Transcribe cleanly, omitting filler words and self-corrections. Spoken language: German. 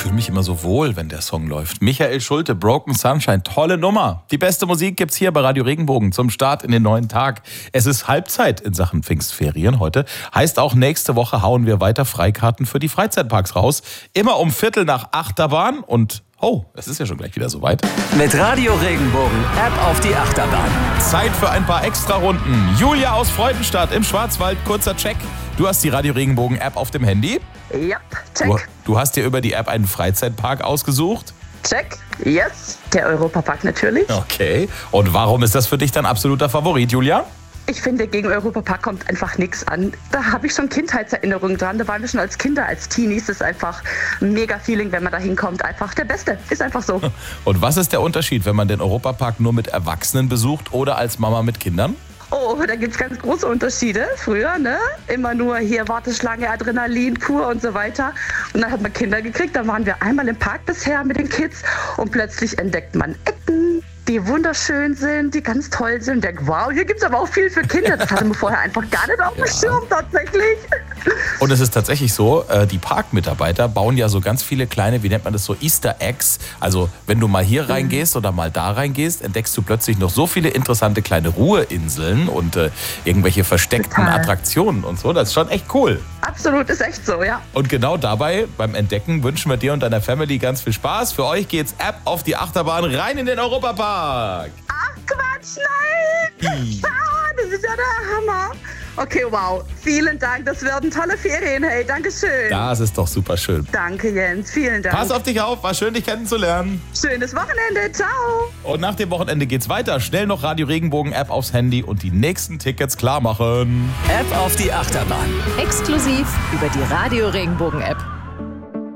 fühle mich immer so wohl, wenn der Song läuft. Michael Schulte, Broken Sunshine, tolle Nummer. Die beste Musik gibt's hier bei Radio Regenbogen zum Start in den neuen Tag. Es ist Halbzeit in Sachen Pfingstferien heute. Heißt auch, nächste Woche hauen wir weiter Freikarten für die Freizeitparks raus. Immer um 7:45 Achterbahn und es ist ja schon gleich wieder soweit. Mit Radio Regenbogen, App auf die Achterbahn. Zeit für ein paar Extra-Runden. Julia aus Freudenstadt im Schwarzwald, kurzer Check. Du hast die Radio Regenbogen App auf dem Handy? Ja, check. Du hast dir über die App einen Freizeitpark ausgesucht? Check, yes. Der Europapark natürlich. Okay. Und warum ist das für dich dein absoluter Favorit, Julia? Ich finde, gegen Europapark kommt einfach nichts an. Da habe ich schon Kindheitserinnerungen dran. Da waren wir schon als Kinder, als Teenies. Das ist einfach ein mega Feeling, wenn man da hinkommt. Einfach der Beste. Ist einfach so. Und was ist der Unterschied, wenn man den Europapark nur mit Erwachsenen besucht oder als Mama mit Kindern? Oh, da gibt es ganz große Unterschiede. Früher, ne? Immer nur hier Warteschlange, Adrenalin pur und so weiter. Und dann hat man Kinder gekriegt. Dann waren wir einmal im Park bisher mit den Kids. Und plötzlich entdeckt man Ecken, die wunderschön sind, die ganz toll sind. Und denkt, wow, hier gibt es aber auch viel für Kinder. Das hatten wir vorher einfach gar nicht auf dem Schirm tatsächlich. Und es ist tatsächlich so, die Parkmitarbeiter bauen ja so ganz viele kleine, wie nennt man das so, Easter Eggs. Also wenn du mal hier reingehst oder mal da reingehst, entdeckst du plötzlich noch so viele interessante kleine Ruheinseln und irgendwelche versteckten Attraktionen und so. Das ist schon echt cool. Absolut, ist echt so, ja. Und genau dabei, beim Entdecken, wünschen wir dir und deiner Family ganz viel Spaß. Für euch geht's App auf die Achterbahn rein in den Europapark. Ach Quatsch, nein! Das ist ja der Hammer. Okay, wow. Vielen Dank. Das werden tolle Ferien. Hey, Dankeschön. Das ist doch super schön. Danke, Jens. Vielen Dank. Pass auf dich auf. War schön, dich kennenzulernen. Schönes Wochenende. Ciao. Und nach dem Wochenende geht's weiter. Schnell noch Radio Regenbogen App aufs Handy und die nächsten Tickets klar machen. App auf die Achterbahn. Exklusiv über die Radio Regenbogen App.